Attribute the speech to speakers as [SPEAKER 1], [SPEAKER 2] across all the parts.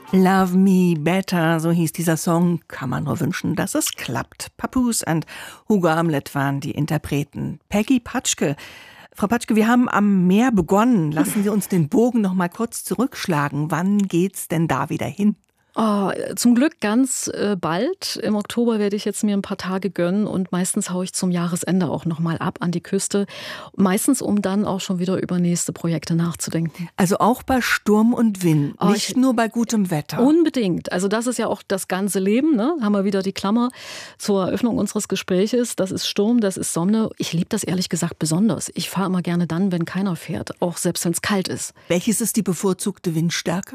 [SPEAKER 1] Love Me Better, so hieß dieser Song. Kann man nur wünschen, dass es klappt. Papoose und Hugo Amlet waren die Interpreten. Peggy Patschke. Frau Patschke, wir haben am Meer begonnen. Lassen Sie uns den Bogen noch mal kurz zurückschlagen. Wann geht's denn da wieder hin?
[SPEAKER 2] Oh, zum Glück ganz bald. Im Oktober werde ich jetzt mir ein paar Tage gönnen und meistens haue ich zum Jahresende auch noch mal ab an die Küste. Meistens, um dann auch schon wieder über nächste Projekte nachzudenken.
[SPEAKER 1] Also auch bei Sturm und Wind, nicht nur bei gutem Wetter.
[SPEAKER 2] Unbedingt. Also das ist ja auch das ganze Leben. Ne? Haben wir wieder die Klammer zur Eröffnung unseres Gespräches. Das ist Sturm, das ist Sonne. Ich liebe das ehrlich gesagt besonders. Ich fahre immer gerne dann, wenn keiner fährt, auch selbst wenn es kalt ist.
[SPEAKER 1] Welches ist die bevorzugte Windstärke?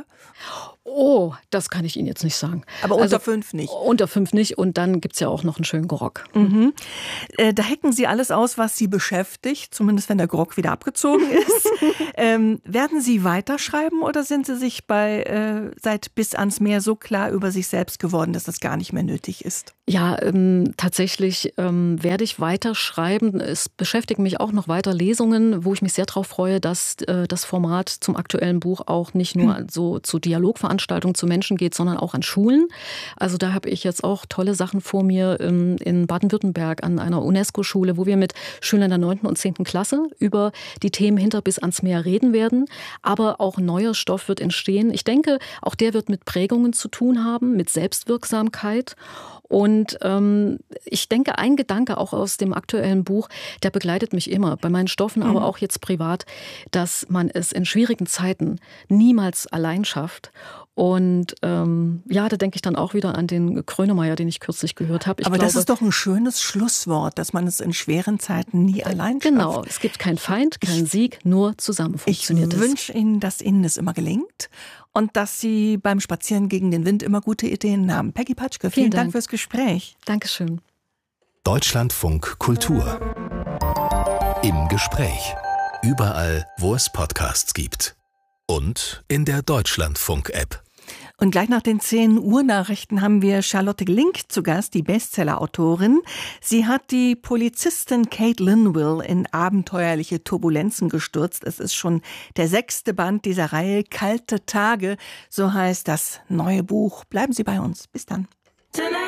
[SPEAKER 2] Oh, das kann ich Ihnen jetzt nicht sagen.
[SPEAKER 1] Aber unter 5 nicht?
[SPEAKER 2] Unter 5 nicht und dann gibt's ja auch noch einen schönen Grog.
[SPEAKER 1] Mhm. Da hacken Sie alles aus, was Sie beschäftigt, zumindest wenn der Grog wieder abgezogen ist. Werden Sie weiterschreiben oder sind Sie sich seit Bis ans Meer so klar über sich selbst geworden, dass das gar nicht mehr nötig ist?
[SPEAKER 2] Ja, tatsächlich werde ich weiterschreiben. Es beschäftigen mich auch noch weiter Lesungen, wo ich mich sehr darauf freue, dass das Format zum aktuellen Buch auch nicht nur so zu Dialogveranstaltungen zu Menschen geht, sondern auch an Schulen. Also da habe ich jetzt auch tolle Sachen vor mir in Baden-Württemberg an einer UNESCO-Schule, wo wir mit Schülern der 9. und 10. Klasse über die Themen hinter Bis ans Meer reden werden. Aber auch neuer Stoff wird entstehen. Ich denke, auch der wird mit Prägungen zu tun haben, mit Selbstwirksamkeit. Und ich denke, ein Gedanke auch aus dem aktuellen Buch, der begleitet mich immer, bei meinen Stoffen, aber auch jetzt privat, dass man es in schwierigen Zeiten niemals allein schafft. Und da denke ich dann auch wieder an den Grönemeyer, den ich kürzlich gehört habe.
[SPEAKER 1] Aber das ist doch ein schönes Schlusswort, dass man es in schweren Zeiten nie allein schafft.
[SPEAKER 2] Genau, es gibt keinen Feind, keinen Sieg, nur zusammen funktioniert es.
[SPEAKER 1] Ich wünsche Ihnen, dass Ihnen das immer gelingt und dass Sie beim Spazieren gegen den Wind immer gute Ideen haben. Peggy Patschke, vielen Dank fürs Gespräch.
[SPEAKER 2] Dankeschön.
[SPEAKER 3] Deutschlandfunk Kultur. Im Gespräch. Überall, wo es Podcasts gibt. Und in der Deutschlandfunk-App.
[SPEAKER 1] Und gleich nach den 10 Uhr Nachrichten haben wir Charlotte Link zu Gast, die Bestseller-Autorin. Sie hat die Polizistin Kate Linville in abenteuerliche Turbulenzen gestürzt. Es ist schon der 6. Band dieser Reihe, Kalte Tage, so heißt das neue Buch. Bleiben Sie bei uns. Bis dann.